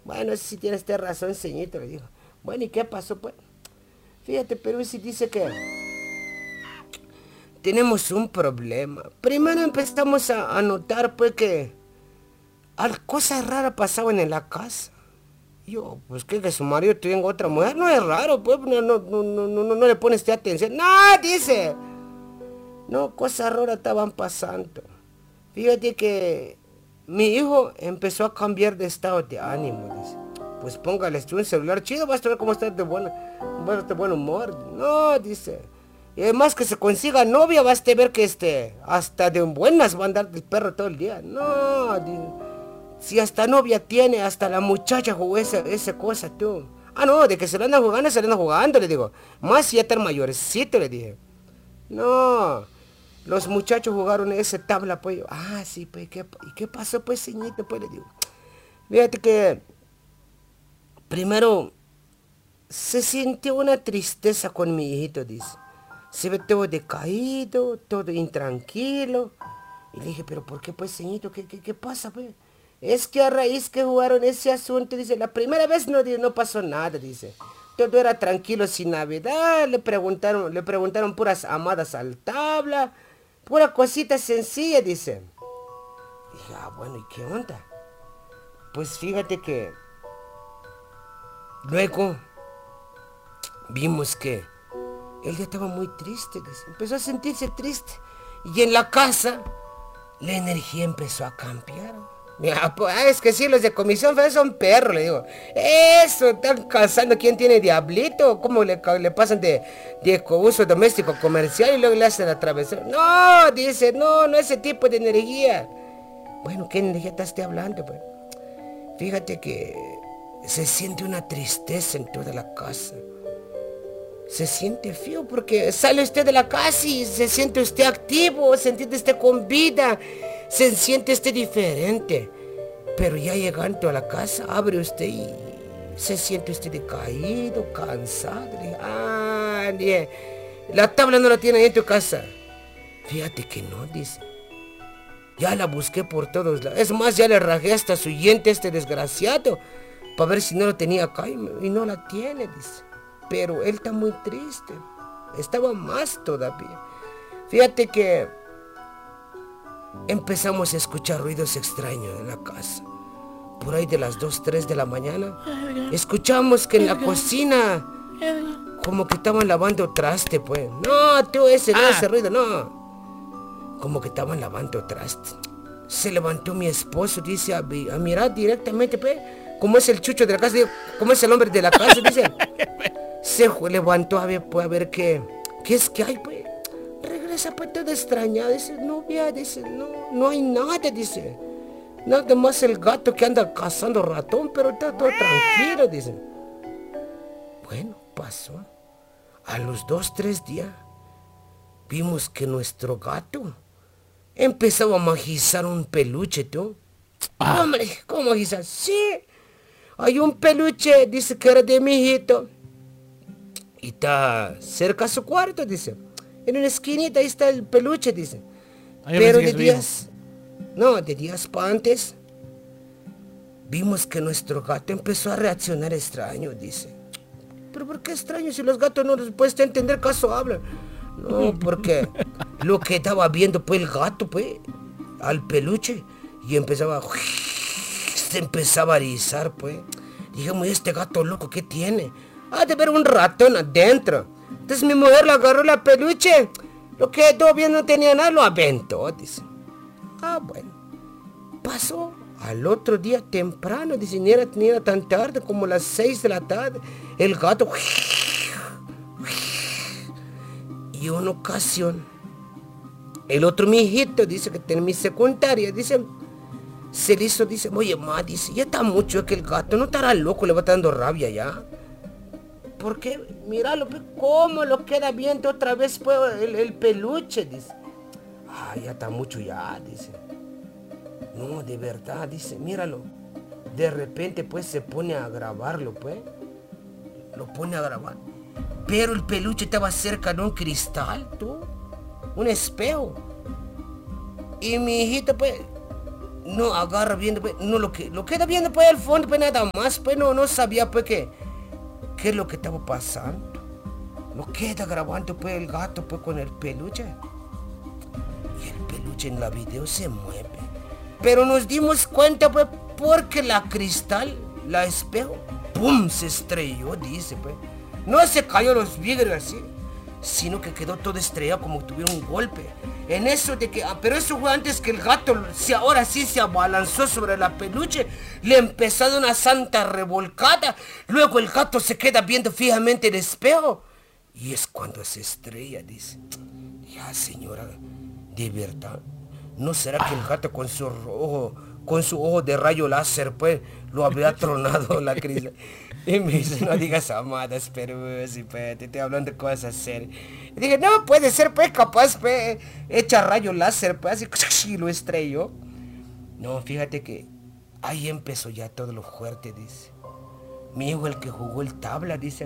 Bueno, sí tiene usted razón, señorito, le dijo. Bueno, ¿y qué pasó, pues? Fíjate, pero sí dice que tenemos un problema. Primero empezamos a notar, pues, que cosas raras pasaban en la casa. Yo, pues que su marido tenga otra mujer, no es raro, pues, no le pone usted atención. No, dice. No, cosas raras estaban pasando. Fíjate que mi hijo empezó a cambiar de estado de ánimo, dice. Pues póngale un celular chido, vas a ver cómo estás de buen humor. No, dice. Y además que se consiga novia, vas a ver que hasta de buenas va a andar el perro todo el día. No, dice. Si hasta novia tiene, hasta la muchacha jugó esa cosa, tú. Ah, no, de que se lo andan jugando, le digo. Más si ya están mayorcito, le dije. No, los muchachos jugaron esa tabla, pues. Ah, sí, pues, ¿y qué pasó, pues, señorito? Pues, le digo. Fíjate que primero se sintió una tristeza con mi hijito, dice. Se ve todo decaído, todo intranquilo. Y le dije, pero ¿por qué, pues, señorito? ¿Qué pasa, pues? Es que a raíz que jugaron ese asunto, dice, la primera vez no pasó nada, dice. Todo era tranquilo sin Navidad, le preguntaron puras amadas al tabla, pura cosita sencilla, dice. Dije, ah, bueno, ¿y qué onda? Pues fíjate que luego vimos que él ya estaba muy triste, dice. Empezó a sentirse triste. Y en la casa la energía empezó a cambiar. Mira, pues, es que sí, los de comisión federal son perros, le digo. Eso, están cazando quién tiene diablito. ¿Cómo le pasan de uso doméstico comercial y luego le hacen atravesar? No, dice, no ese tipo de energía. Bueno, ¿qué energía estás hablando, pues? Fíjate que se siente una tristeza en toda la casa. Se siente feo porque sale usted de la casa y se siente usted activo, se siente usted con vida, se siente usted diferente. Pero ya llegando a la casa, abre usted y se siente usted decaído, cansado. Ah, nie, la tabla no la tiene ahí en tu casa. Fíjate que no, dice. Ya la busqué por todos lados. Es más, ya le rajé hasta su diente a este desgraciado para ver si no lo tenía acá y no la tiene, dice. Pero él está muy triste. Estaba más todavía. Fíjate que empezamos a escuchar ruidos extraños en la casa. Por ahí de las 2, 3 de la mañana, escuchamos que en la cocina como que estaban lavando traste, pues. No, tú ese ruido, no. Como que estaban lavando traste. Se levantó mi esposo, dice, a mirar directamente, pues. Como es el chucho de la casa, como es el hombre de la casa, dice. Se levantó a ver qué es que hay, pues. Regresa pues todo extrañado, dice, no vea, dice, no hay nada, dice. Nada más el gato que anda cazando ratón, pero está todo tranquilo, dice. Bueno, pasó. A los 2, 3 días, vimos que nuestro gato empezaba a magizar un peluche, tú. Hombre, ¿cómo magizar? Sí, hay un peluche, dice que era de mi hijito. Y está cerca a su cuarto, dice. En una esquinita ahí está el peluche, dice. Pero de días para antes, vimos que nuestro gato empezó a reaccionar extraño, dice. ¿Pero por qué extraño si los gatos no les puedes entender caso hablan? No, porque lo que estaba viendo pues el gato, pues, al peluche, y se empezaba a erizar, pues. Dijimos, este gato loco, ¿qué tiene? Ha de ver un ratón adentro. Entonces mi mujer le agarró la peluche, lo que todavía no tenía nada, lo aventó, dice. Ah, bueno. Pasó al otro día temprano, dice, ni era tan tarde como las 6 de la tarde. El gato... Y una ocasión, el otro mi hijito, dice que tiene mi secundaria, dice, se le hizo, dice, oye, ma, dice, ya está mucho que el gato, no estará loco, le va dando rabia ya. Porque, míralo, cómo lo queda viendo otra vez pues, el peluche, dice. Ah, ya está mucho ya, dice. No, de verdad, dice, míralo. De repente, pues, se pone a grabarlo, pues. Lo pone a grabar. Pero el peluche estaba cerca de un cristal, tú. Un espejo. Y mi hijito, pues, no agarra viendo, pues, no lo queda viendo pues al fondo, pues nada más, pues no sabía pues qué es lo que estaba pasando. Lo queda grabando pues el gato pues con el peluche. Y el peluche en la video se mueve. Pero nos dimos cuenta pues porque la cristal, la espejo, ¡pum! Se estrelló, dice pues. No se cayó los vidrios así, sino que quedó todo estrellado como que tuviera un golpe. En eso de que, pero eso fue antes que el gato, ahora sí se abalanzó sobre la peluche, le empezó a dar una santa revolcada, luego el gato se queda viendo fijamente el espejo, y es cuando se estrella, dice. Ya señora, de verdad, ¿no será que el gato con su ojo de rayo láser, pues, lo habría tronado la cristal? Y me dice, no digas amadas, pero sí, pues, te estoy hablando de cosas serias. Y dije, no, puede ser, pues, capaz, pues, echa rayo láser, pues, así, y lo estrelló. No, fíjate que ahí empezó ya todo lo fuerte, dice. Mi hijo, el que jugó el tabla, dice.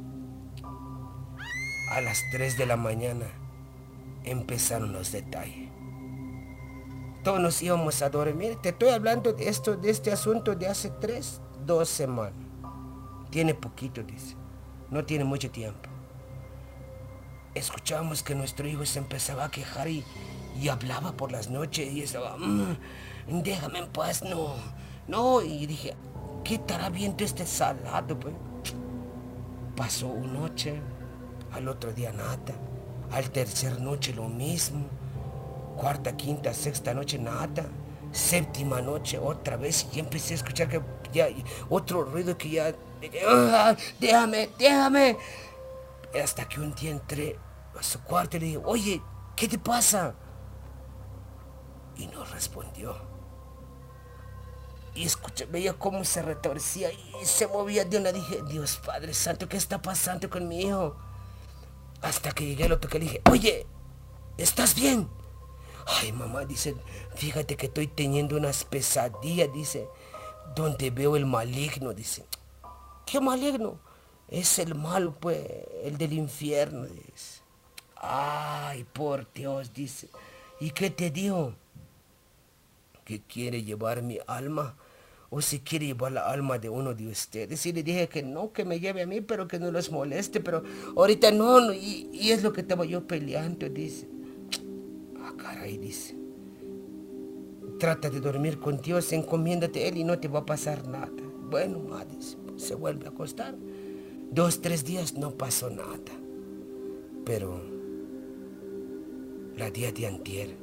A las 3 de la mañana empezaron los detalles. Todos nos íbamos a dormir. Te estoy hablando de este asunto de hace 2 semanas. Tiene poquito, dice. No tiene mucho tiempo. Escuchábamos que nuestro hijo se empezaba a quejar y hablaba por las noches y estaba, déjame en paz, no. Y dije, ¿qué estará viendo este salado, pues? Pasó una noche, al otro día nada, al tercer noche lo mismo, cuarta, quinta, sexta noche nada, séptima noche otra vez y empecé a escuchar que ya otro ruido que ya, déjame. Hasta que un día entré a su cuarto y le dije, oye, ¿qué te pasa? Y no respondió. Y veía cómo se retorcía y se movía de una. Dije, Dios Padre Santo, ¿qué está pasando con mi hijo? Hasta que llegué, lo toqué y le dije, oye, ¿estás bien? Ay, mamá, dice, fíjate que estoy teniendo unas pesadillas, dice, donde veo el maligno, dice. ¿Qué maligno? Es el malo, pues, el del infierno, dice. Ay, por Dios, dice. ¿Y qué te dijo? Que quiere llevar mi alma, o si quiere llevar la alma de uno de ustedes. Y le dije que no, que me lleve a mí, pero que no los moleste, pero ahorita no, y es lo que estaba yo peleando, dice. Ah, caray, dice. Trata de dormir con Dios, encomiéndate a Él y no te va a pasar nada. Bueno, ma, dice, se vuelve a acostar. 2, 3 días no pasó nada. Pero la día de antier,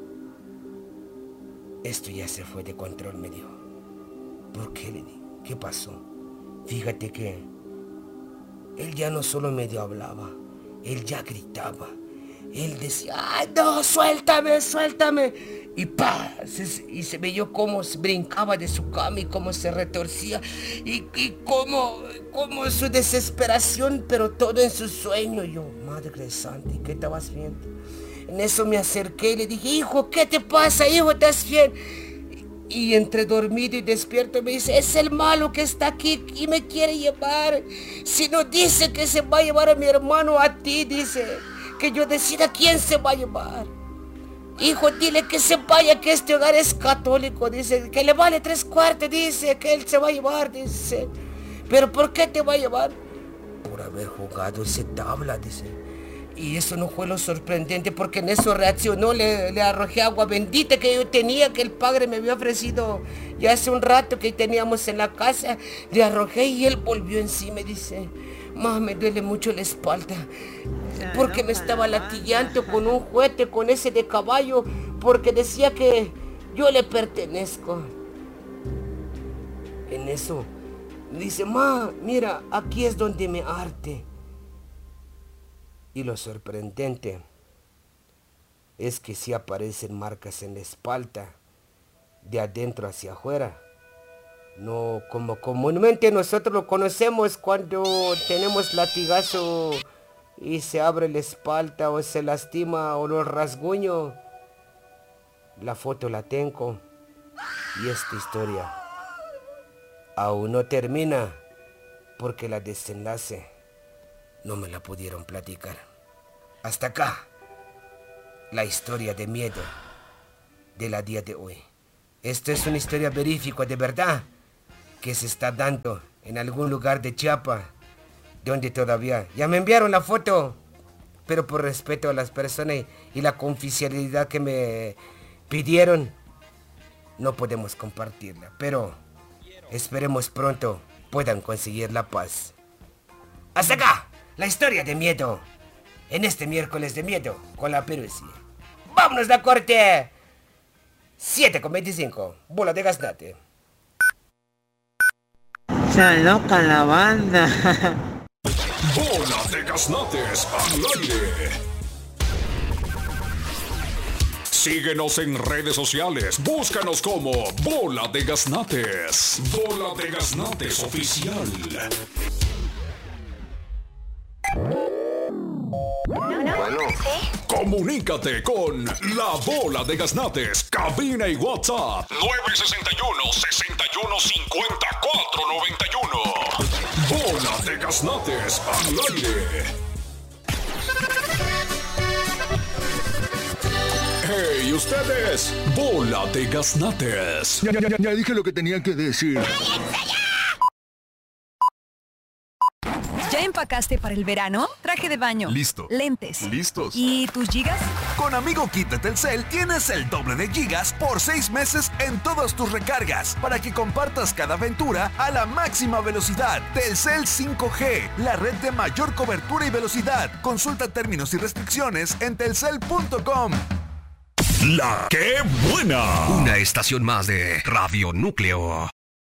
esto ya se fue de control, me dijo. ¿Por qué? Le dije, ¿qué pasó? Fíjate que él ya no solo medio hablaba, él ya gritaba. Él decía, ¡ay, no, suéltame! Y ¡pa! Y se veía cómo brincaba de su cama y cómo se retorcía. Y cómo su desesperación, pero todo en su sueño. Y yo, Madre Santa, ¿y qué estabas viendo? En eso me acerqué y le dije, hijo, ¿qué te pasa, hijo? ¿Estás bien? Y entre dormido y despierto me dice, es el malo que está aquí y me quiere llevar. Si no, dice que se va a llevar a mi hermano, a ti, dice. Que yo decida quién se va a llevar. Hijo, dile que se vaya, que este hogar es católico, dice. Que le vale 3/4, dice. Que él se va a llevar, dice. ¿Pero por qué te va a llevar? Por haber jugado ese tabla, dice. Y eso no fue lo sorprendente, porque en eso reaccionó, le arrojé agua bendita que yo tenía, que el padre me había ofrecido ya hace un rato que teníamos en la casa. Le arrojé y él volvió encima y dice, ma, me duele mucho la espalda, porque me estaba latillando con un juguete, con ese de caballo, porque decía que yo le pertenezco. En eso dice, ma, mira, aquí es donde me arte. Y lo sorprendente es que sí aparecen marcas en la espalda, de adentro hacia afuera. No como comúnmente nosotros lo conocemos cuando tenemos latigazo y se abre la espalda o se lastima o los rasguños. La foto la tengo y esta historia aún no termina porque la desenlace no me la pudieron platicar. Hasta acá la historia de miedo de la día de hoy. Esto es una historia verífica de verdad que se está dando en algún lugar de Chiapas, donde todavía... Ya me enviaron la foto, pero por respeto a las personas y la confidencialidad que me pidieron, no podemos compartirla, pero esperemos pronto puedan conseguir la paz. Hasta acá, la historia de miedo, en este miércoles de miedo con la Peruzzi. ¡Vámonos de corte! 7:25, bola de gaznate. Se loca la banda. Bola de gaznates al aire. Síguenos en redes sociales. Búscanos como Bola de Gaznates. Bola de Gaznates Oficial. Bueno. Comunícate con La Bola de Gaznates. Cabina y WhatsApp 961-6150-491. Bola de Gaznates al aire. ¡Hey, ustedes! Bola de Gaznates. Ya dije lo que tenía que decir. ¿Ya empacaste para el verano? Traje de baño. Listo. Lentes. Listos. ¿Y tus gigas? Con Amigo Kit de Telcel tienes el doble de gigas por 6 meses en todas tus recargas para que compartas cada aventura a la máxima velocidad. Telcel 5G, la red de mayor cobertura y velocidad. Consulta términos y restricciones en telcel.com. ¡La qué buena! Una estación más de Radio Núcleo.